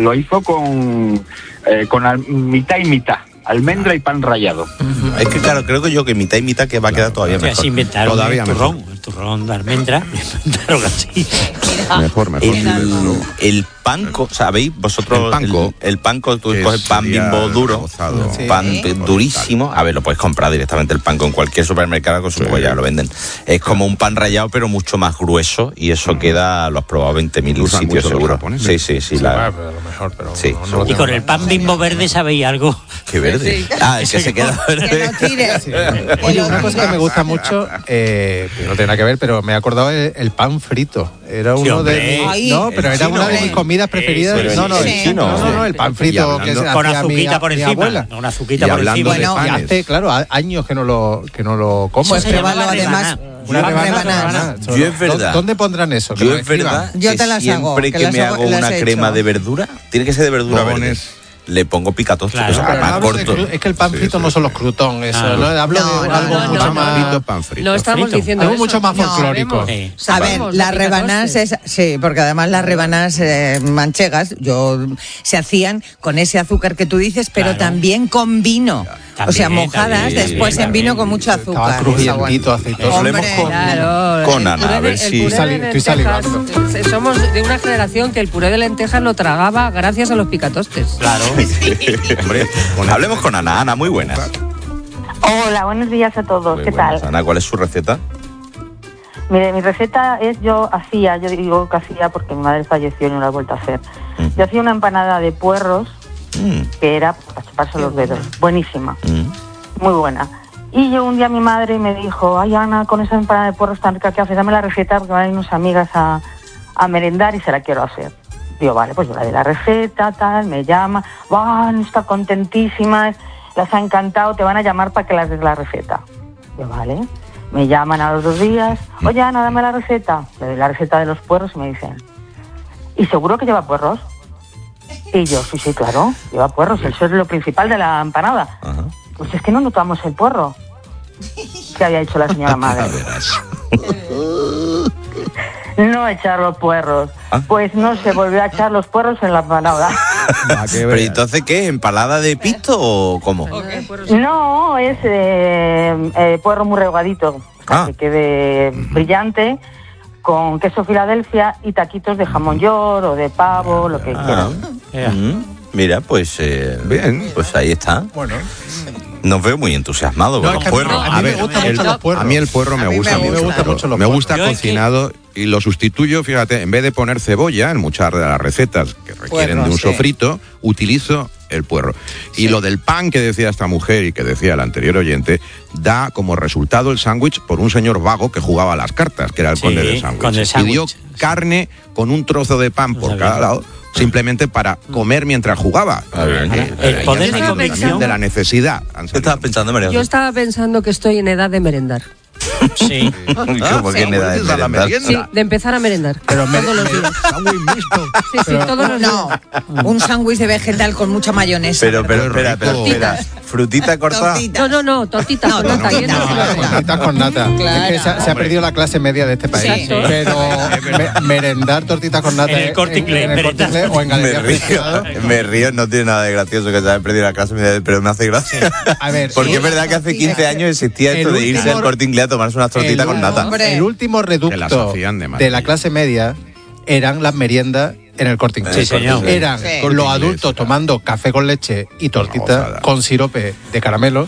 lo hizo con mitad y mitad. Almendra y pan rallado. Es que claro, creo que yo que mitad y mitad que va a quedar todavía mejor. Se inventaron todavía el turrón de almendra. Inventaron así. Mejor. El panko, ¿sabéis? Vosotros, el panko, tú coges pan Bimbo duro, pan durísimo. A ver, lo puedes comprar directamente el panko en cualquier supermercado, con su ya lo venden. Es como un pan rallado, pero mucho más grueso, y eso queda, lo has probado 20.000 sitios seguro. Sí. Pero a lo mejor, pero sí. Y con el pan Bimbo verde, ¿sabéis algo? ¿Qué verde? Sí. Es que se queda verde. Que lo tires. Sí. Oye, una cosa que me gusta mucho, no tiene nada que ver, pero me he acordado el pan frito. Era uno pero era una de mis comidas preferidas. No, el pan frito que se con hacía azuquita por encima. Abuela. Una azuquita por encima. Bueno, y hace, claro, años que no lo como. Pues pruébalo, además. Una rebanada. Yo es verdad. ¿Dónde pondrán eso? Yo es verdad. Yo te las hago. Siempre que me hago una crema de verdura, tiene que ser de verdura verde. Le pongo picatosto, claro, es que el pan frito no son los croutons, eso, ¿no? Hablo de algo mucho más pan frito. No estamos diciendo algo mucho más folclórico. A ver, las rebanadas sí, porque además las rebanadas manchegas se hacían con ese azúcar que tú dices, pero también con vino. O sea, mojadas después en vino con mucho azúcar. Estaba crujientito, aceitoso. Hablemos con Ana, a ver si... Estoy salivando. Somos de una generación que el puré de lentejas lo tragaba gracias a los picatostes. Claro. Hombre, hablemos con Ana. Ana, muy buenas. Hola, buenos días a todos. ¿Qué tal? Ana, ¿cuál es su receta? Mire, mi receta es, yo digo que hacía porque mi madre falleció y no la he vuelto a hacer. Yo hacía una empanada de puerros que era para chuparse los dedos. Buenísima. Muy buena. Y yo un día mi madre me dijo, ay Ana, con esa empanada de puerros tan rica que haces, dame la receta porque van a ir unas amigas a merendar y se la quiero hacer. Digo, vale, pues yo le doy la receta, tal, me llama, está contentísima, las ha encantado, te van a llamar para que les des la receta. Digo, vale, me llaman a los 2 días, oye Ana, dame la receta. Le doy la receta de los puerros y me dicen, ¿y seguro que lleva puerros? Y yo, sí, claro, lleva puerros, eso es lo principal de la empanada. Ajá. Pues es que no notamos el puerro que había hecho la señora madre. No echar los puerros. Pues no se volvió a echar los puerros en la empanada. Pero entonces, ¿qué? ¿Empalada de pisto o cómo? No, es puerro muy rehogadito, que quede brillante, con queso Filadelfia y taquitos de jamón york o de pavo, lo que quieran. Mira, pues bien, pues ahí está. Bueno. Nos veo muy entusiasmado con los puerros. A mí el puerro me gusta mucho. Me gusta cocinado y lo sustituyo, fíjate, en vez de poner cebolla en muchas de las recetas que requieren de un sofrito, utilizo el puerro. Y lo del pan que decía esta mujer y que decía el anterior oyente, da como resultado el sándwich por un señor vago que jugaba a las cartas, que era el conde del sándwich. Y dio carne con un trozo de pan por cada lado, simplemente para comer mientras jugaba. El poder de convicción de la necesidad. ¿Qué estabas pensando, María? Yo estaba pensando que estoy en edad de merendar. Sí. ¿Cómo que en edad de merendar? Sí, de empezar a merendar. Pero todos los días. Sí, todos los días. No, un sándwich de vegetal con mucha mayonesa. Pero espera. ¿Frutita cortada? No, tortitas con nata. Tortitas con nata. Claro. Es que se ha perdido la clase media de este país. Sí. Pero merendar tortitas con nata en el Corte Inglés o en Galería Me río, no tiene nada de gracioso que se haya perdido la clase media, pero me hace gracia. A ver, porque es verdad que hace 15 años existía esto de irse al Corte Inglés a tomarse unas tortitas con nata. El último reducto de la clase media eran las meriendas en el Corte Inglés. Sí, señor. Eran los adultos tomando café con leche y tortita con sirope de caramelo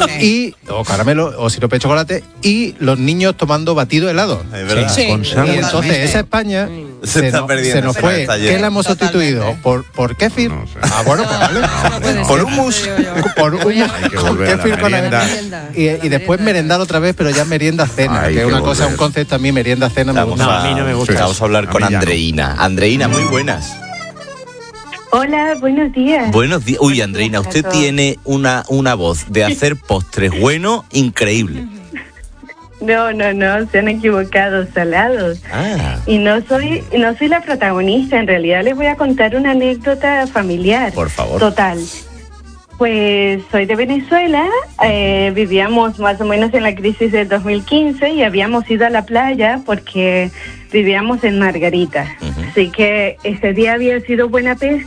o caramelo o sirope de chocolate, y los niños tomando batido helado. Es verdad. Y entonces esa España se nos fue. ¿Qué la hemos sustituido? ¿Por kéfir? No sé. Bueno, pues vale. Por hummus. Por hummus con kéfir con avena. Y después merendar otra vez, pero ya merienda-cena, que es una cosa, un concepto a mí, merienda-cena me gusta. A mí no me gusta. Vamos a hablar con Andreina. Andreina, muy buenas. Hola, buenos días. Buenos días. Uy, Andreina, usted tiene una voz de hacer postres bueno, increíble. No, se han equivocado, salados. Y no soy la protagonista, en realidad les voy a contar una anécdota familiar. Por favor. Total. Pues soy de Venezuela, vivíamos más o menos en la crisis del 2015 y habíamos ido a la playa porque vivíamos en Margarita. Así que ese día había sido buena pesca.